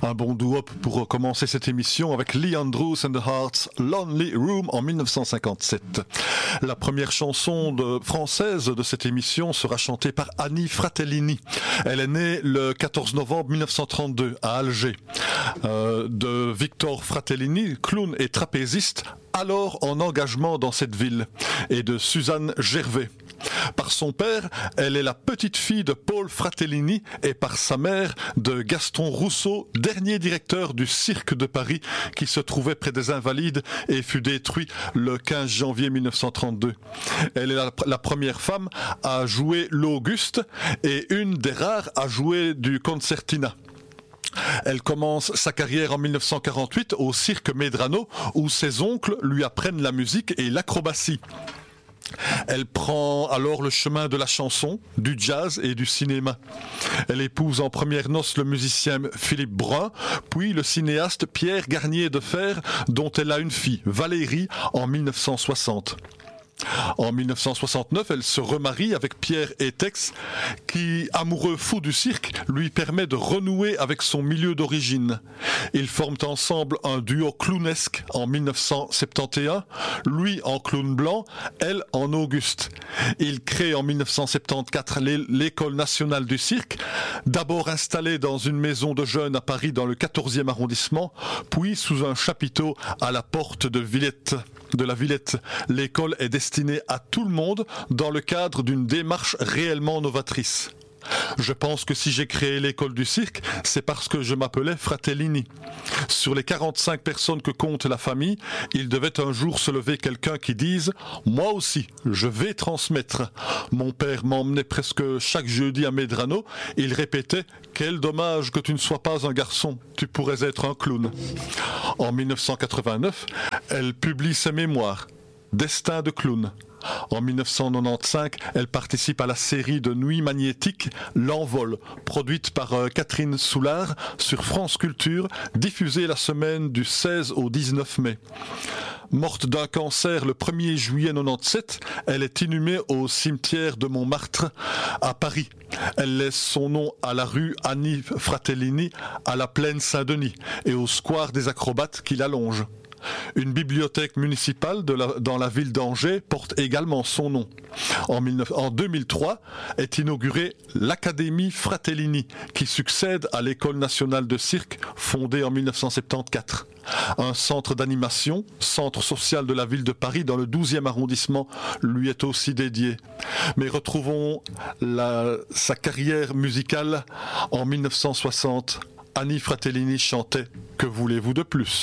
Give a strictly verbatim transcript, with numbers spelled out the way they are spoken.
Un bon doo-wop pour commencer cette émission avec Lee Andrews and the Hearts, Lonely Room en mille neuf cent cinquante-sept. La première chanson de, française de cette émission sera chantée par Annie Fratellini. Elle est née le quatorze novembre mille neuf cent trente-deux à Alger. Euh, de Victor Fratellini, clown et trapéziste, alors en engagement dans cette ville, et de Suzanne Gervais. Par son père, elle est la petite fille de Paul Fratellini et par sa mère de Gaston Rousseau, dernier directeur du cirque de Paris qui se trouvait près des Invalides et fut détruit le quinze janvier mille neuf cent trente-deux. Elle est la, la première femme à jouer l'Auguste et une des rares à jouer du concertina. Elle commence sa carrière en mille neuf cent quarante-huit au cirque Medrano où ses oncles lui apprennent la musique et l'acrobatie. Elle prend alors le chemin de la chanson, du jazz et du cinéma. Elle épouse en première noces le musicien Philippe Brun, puis le cinéaste Pierre Garnier de Fer, dont elle a une fille, Valérie, en mille neuf cent soixante. En mille neuf cent soixante-neuf, elle se remarie avec Pierre Etex, qui, amoureux fou du cirque, lui permet de renouer avec son milieu d'origine. Ils forment ensemble un duo clownesque en mille neuf cent soixante et onze, lui en clown blanc, elle en Auguste. Ils créent en mille neuf cent soixante-quatorze l'École nationale du cirque, d'abord installée dans une maison de jeunes à Paris dans le quatorzième arrondissement, puis sous un chapiteau à la porte de Villette. de la Villette. L'école est destinée à tout le monde dans le cadre d'une démarche réellement novatrice. Je pense que si j'ai créé l'école du cirque, c'est parce que je m'appelais Fratellini. Sur les quarante-cinq personnes que compte la famille, il devait un jour se lever quelqu'un qui dise « Moi aussi, je vais transmettre ». Mon père m'emmenait presque chaque jeudi à Medrano. Il répétait « Quel dommage que tu ne sois pas un garçon, tu pourrais être un clown ». En mille neuf cent quatre-vingt-neuf, elle publie ses mémoires « Destin de clown ». En mille neuf cent quatre-vingt-quinze, elle participe à la série de Nuits magnétiques L'Envol, produite par euh, Catherine Soulard sur France Culture, diffusée la semaine du seize au dix-neuf mai. Morte d'un cancer le premier juillet mille neuf cent quatre-vingt-dix-sept, elle est inhumée au cimetière de Montmartre à Paris. Elle laisse son nom à la rue Annie Fratellini, à la plaine Saint-Denis et au square des Acrobates qui l'allonge. Une bibliothèque municipale de la, dans la ville d'Angers porte également son nom. En, mille neuf, en deux mille trois est inaugurée l'Académie Fratellini, qui succède à l'École nationale de cirque, fondée en mille neuf cent soixante-quatorze. Un centre d'animation, centre social de la ville de Paris, dans le douzième arrondissement, lui est aussi dédié. Mais retrouvons la, sa carrière musicale en mille neuf cent soixante. Annie Fratellini chantait « Que voulez-vous de plus ?»